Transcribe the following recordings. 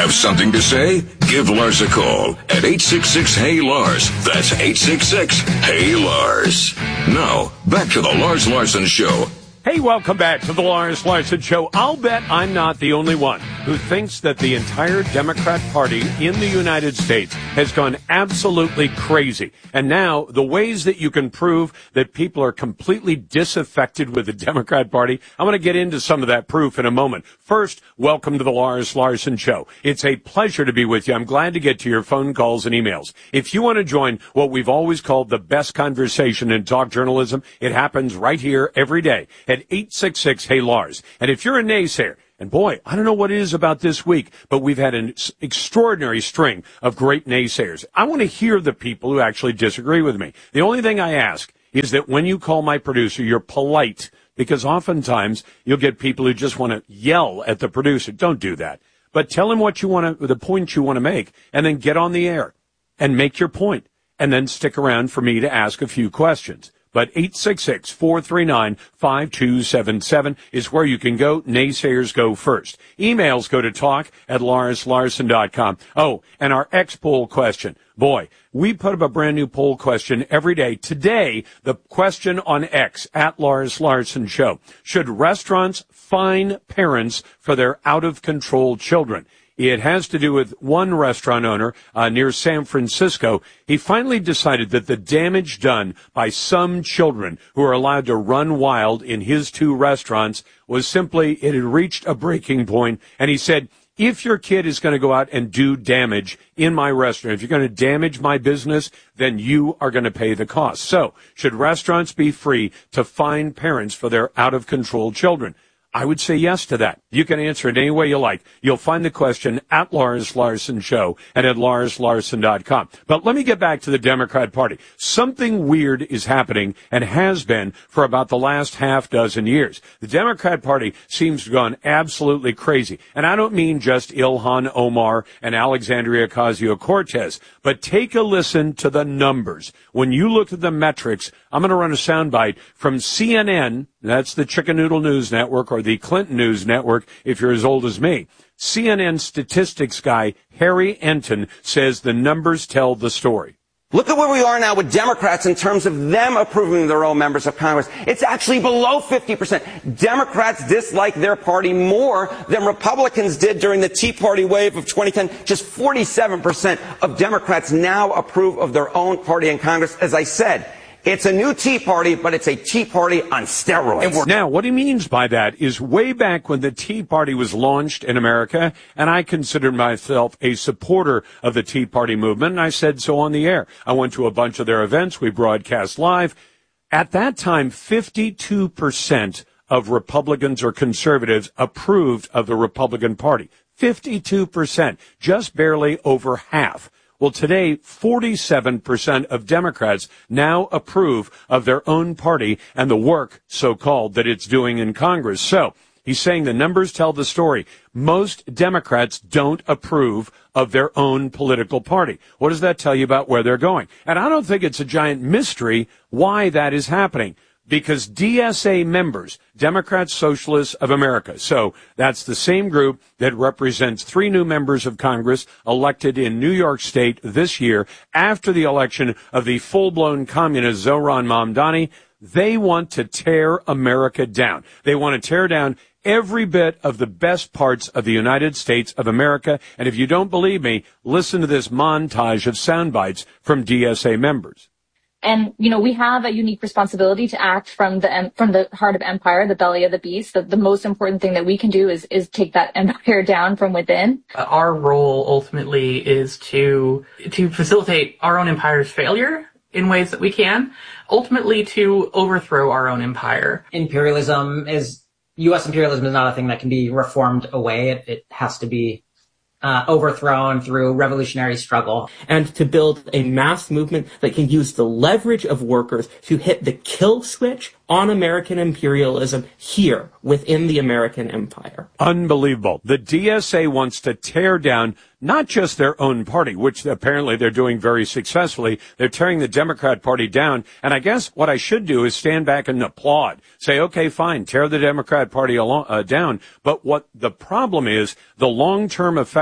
Have something to say? Give Lars a call at 866-HEY-LARS. That's 866-HEY-LARS. Now, back to the Lars Larson Show. Hey, welcome back to the Lars Larson Show. I'll bet I'm not the only one who thinks that the entire Democrat Party in the United States has gone absolutely crazy. And now, the ways that you can prove that people are completely disaffected with the Democrat Party, I'm going to get into some of that proof in a moment. First, welcome to the Lars Larson Show. It's a pleasure to be with you. I'm glad to get to your phone calls and emails. If you want to join what we've always called the best conversation in talk journalism, it happens right here every day at 866-HEY-LARS. And if you're a naysayer, and boy, I don't know what it is about this week, but we've had an extraordinary string of great naysayers. I want to hear the people who actually disagree with me. The only thing I ask is that when you call my producer, you're polite, because oftentimes you'll get people who just want to yell at the producer. Don't do that. But tell him what you want to, the point you want to make, and then get on the air and make your point, and then stick around for me to ask a few questions. But 866-439-5277 is where you can go. Naysayers go first. Emails go to talk@LarsLarson.com. Oh, and our X poll question. Boy, we put up a brand new poll question every day. Today, the question on X, @Lars Larson Show. Should restaurants fine parents for their out-of-control children? It has to do with one restaurant owner near San Francisco. He finally decided that the damage done by some children who are allowed to run wild in his two restaurants was simply, it had reached a breaking point. And he said, if your kid is going to go out and do damage in my restaurant, if you're going to damage my business, then you are going to pay the cost. So, should restaurants be free to fine parents for their out-of-control children? I would say yes to that. You can answer it any way you like. You'll find the question at Lars Larson Show and at LarsLarson.com. But let me get back to the Democrat Party. Something weird is happening and has been for about the last half dozen years. The Democrat Party seems to have gone absolutely crazy. And I don't mean just Ilhan Omar and Alexandria Ocasio-Cortez, but take a listen to the numbers. When you look at the metrics, I'm going to run a soundbite from CNN, that's the Chicken Noodle News Network, or the Clinton News Network, if you're as old as me. CNN statistics guy Harry Enton says the numbers tell the story. Look at where we are now with Democrats in terms of them approving their own members of Congress. It's actually below 50%. Democrats dislike their party more than Republicans did during the Tea Party wave of 2010. Just 47% of Democrats now approve of their own party in Congress. As I said, it's a new Tea Party, but it's a Tea Party on steroids. Now, what he means by that is way back when the Tea Party was launched in America, and I considered myself a supporter of the Tea Party movement, and I said so on the air. I went to a bunch of their events. We broadcast live. At that time, 52% of Republicans or conservatives approved of the Republican Party. 52%, just barely over half. Well, today, 47% of Democrats now approve of their own party and the work, so-called, that it's doing in Congress. So, he's saying the numbers tell the story. Most Democrats don't approve of their own political party. What does that tell you about where they're going? And I don't think it's a giant mystery why that is happening. Because DSA members, Democrat Socialists of America, so that's the same group that represents 3 new members of Congress elected in New York State this year after the election of the full-blown communist Zohran Mamdani, they want to tear America down. They want to tear down every bit of the best parts of the United States of America. And if you don't believe me, listen to this montage of sound bites from DSA members. And, you know, we have a unique responsibility to act from the heart of empire, the belly of the beast. The most important thing that we can do is take that empire down from within. Our role ultimately is to facilitate our own empire's failure in ways that we can, ultimately to overthrow our own empire. U.S. imperialism is not a thing that can be reformed away. It has to be overthrown through revolutionary struggle. And to build a mass movement that can use the leverage of workers to hit the kill switch on American imperialism here within the American empire. Unbelievable. The DSA wants to tear down not just their own party, which apparently they're doing very successfully. They're tearing the Democrat Party down. And I guess what I should do is stand back and applaud. Say, okay, fine, tear the Democrat Party down. But what the problem is, the long-term effect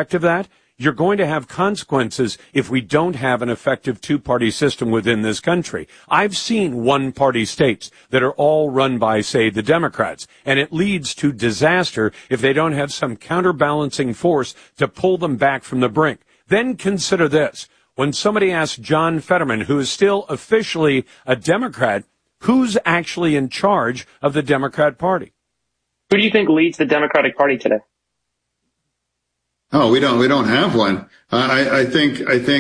effect of that, you're going to have consequences if we don't have an effective two-party system within this country. I've seen one-party states that are all run by, say, the Democrats, and it leads to disaster if they don't have some counterbalancing force to pull them back from the brink. Then consider this. When somebody asks John Fetterman, who is still officially a Democrat, who's actually in charge of the Democrat Party? Who do you think leads the Democratic Party today? Oh, we don't have one. I think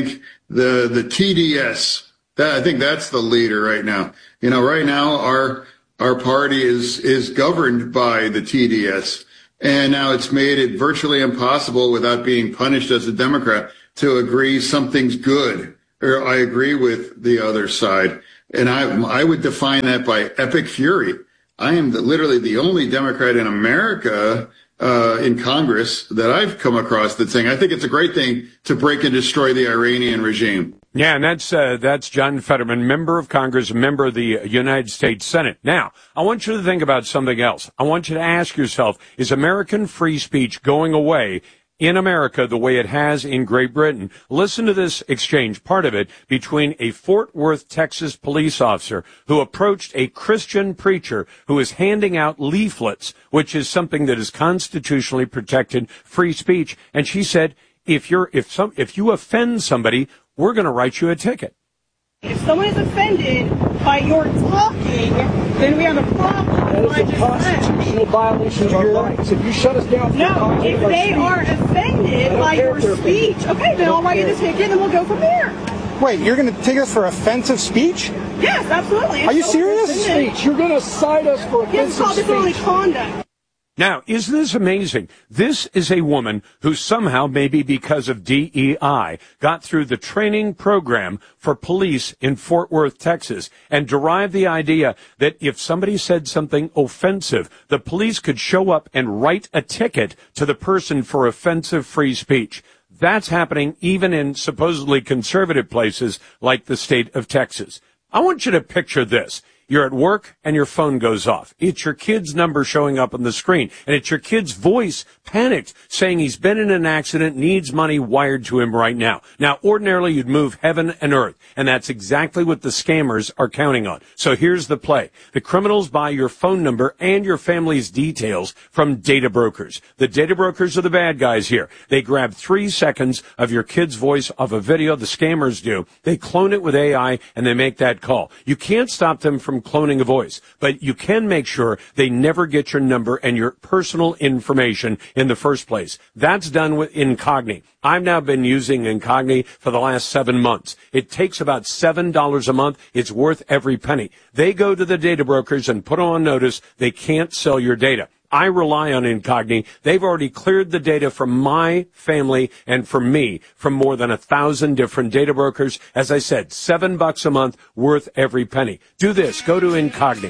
the TDS, I think that's the leader right now. You know, right now our party is governed by the TDS, and now it's made it virtually impossible without being punished as a Democrat to agree something's good, or I agree with the other side. And I would define that by epic fury. I am literally the only Democrat in America in Congress that I've come across that's saying, I think it's a great thing to break and destroy the Iranian regime. Yeah, and that's John Fetterman, member of Congress, member of the United States Senate. Now, I want you to think about something else. I want you to ask yourself, is American free speech going away in America the way it has in Great Britain? Listen to this exchange, part of it, between a Fort Worth, Texas police officer who approached a Christian preacher who is handing out leaflets, which is something that is constitutionally protected free speech. And she said, if you offend somebody, we're going to write you a ticket. If someone is offended by your talking, then we have a problem. That is a constitutional violation of our rights. If you shut us down, no. If they are offended by your speech, okay, then I'll write you the ticket, and we'll go from there. Wait, you're going to take us for offensive speech? Yes, absolutely. Are you serious? Speech. You're going to cite us for offensive speech. Yes, it's called disorderly conduct. Now, isn't this amazing? This is a woman who somehow, maybe because of DEI, got through the training program for police in Fort Worth, Texas, and derived the idea that if somebody said something offensive, the police could show up and write a ticket to the person for offensive free speech. That's happening even in supposedly conservative places like the state of Texas. I want you to picture this. You're at work and your phone goes off. It's your kid's number showing up on the screen, and it's your kid's voice, panicked, saying he's been in an accident, needs money wired to him right now. Now, ordinarily, you'd move heaven and earth, and that's exactly what the scammers are counting on. So here's the play. The criminals buy your phone number and your family's details from data brokers. The data brokers are the bad guys here. They grab 3 seconds of your kid's voice off a video, the scammers do. They clone it with AI, and they make that call. You can't stop them from cloning a voice, but you can make sure they never get your number and your personal information in the first place. That's done with Incogni. I've now been using Incogni for the last 7 months. It takes about $7 a month. It's worth every penny. They go to the data brokers and put on notice they can't sell your data. I rely on Incogni. They've already cleared the data from my family and from me from more than 1,000 different data brokers. As I said, $7 a month, worth every penny. Do this. Go to Incogni,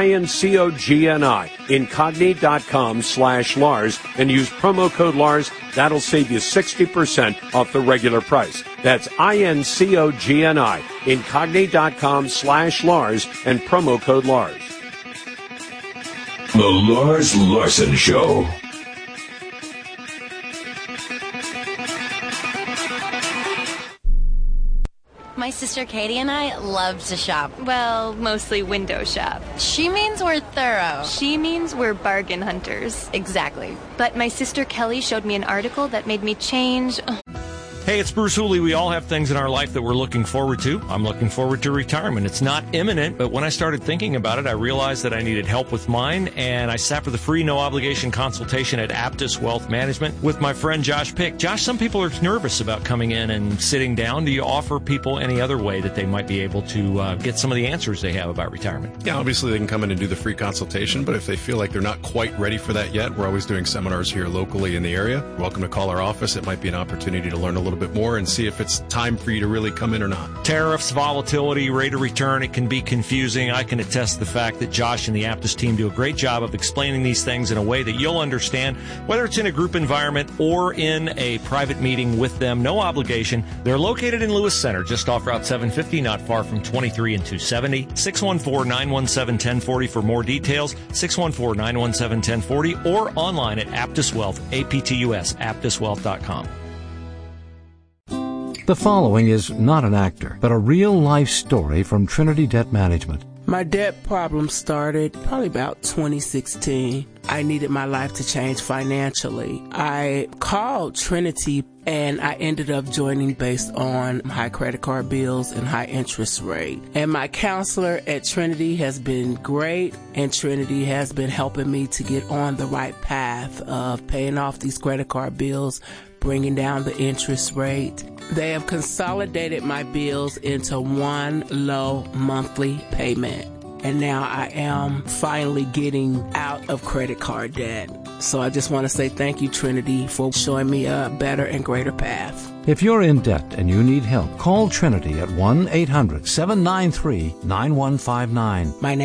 INCOGNI, Incogni.com/Lars, and use promo code Lars. That'll save you 60% off the regular price. That's INCOGNI, Incogni.com/Lars, and promo code Lars. The Lars Larson Show. My sister Katie and I love to shop. Well, mostly window shop. She means we're thorough. She means we're bargain hunters. Exactly. But my sister Kelly showed me an article that made me change. Hey, it's Bruce Hooley. We all have things in our life that we're looking forward to. I'm looking forward to retirement. It's not imminent, but when I started thinking about it, I realized that I needed help with mine, and I sat for the free, no-obligation consultation at Aptus Wealth Management with my friend Josh Pick. Josh, some people are nervous about coming in and sitting down. Do you offer people any other way that they might be able to get some of the answers they have about retirement? Yeah, obviously they can come in and do the free consultation, but if they feel like they're not quite ready for that yet, we're always doing seminars here locally in the area. You're welcome to call our office. It might be an opportunity to learn a little bit more and see if it's time for you to really come in or not. Tariffs, volatility, rate of return, it can be confusing. I can attest to the fact that Josh and the Aptus team do a great job of explaining these things in a way that you'll understand, whether it's in a group environment or in a private meeting with them. No obligation. They're located in Lewis Center, just off Route 750, not far from 23 and 270. 614-917-1040 for more details. 614-917-1040 or online at Aptus Wealth, APTUS, aptuswealth.com. The following is not an actor, but a real-life story from Trinity Debt Management. My debt problem started probably about 2016. I needed my life to change financially. I called Trinity and I ended up joining based on high credit card bills and high interest rate. And my counselor at Trinity has been great, and Trinity has been helping me to get on the right path of paying off these credit card bills, bringing down the interest rate. They have consolidated my bills into one low monthly payment. And now I am finally getting out of credit card debt. So I just want to say thank you, Trinity, for showing me a better and greater path. If you're in debt and you need help, call Trinity at 1-800-793-9159. My name